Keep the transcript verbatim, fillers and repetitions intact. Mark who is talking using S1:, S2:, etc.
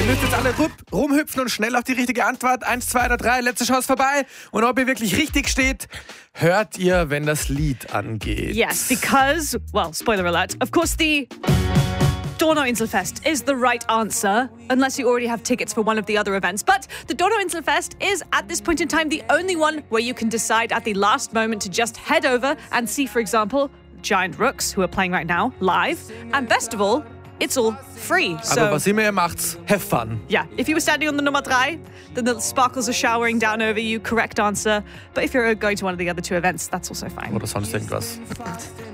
S1: müsst jetzt alle rumhüpfen und schnell auf die richtige Antwort. Eins, zwei oder drei, letzte Chance vorbei. Und ob ihr wirklich richtig steht, hört ihr, wenn das Lied angeht.
S2: Yes, because, well, spoiler alert, of course the Donauinselfest is the right answer, unless you already have tickets for one of the other events. But the Donauinselfest is, at this point in time, the only one where you can decide at the last moment to just head over and see, for example, Giant Rooks, who are playing right now, live. And best of all, it's all free. So,
S1: Aber was immer ihr macht, have fun.
S2: Yeah, if you were standing on the Nummer drei, then the sparkles are showering down over you. Correct answer. But if you're going to one of the other two events, that's also fine.
S1: Oder sonst irgendwas.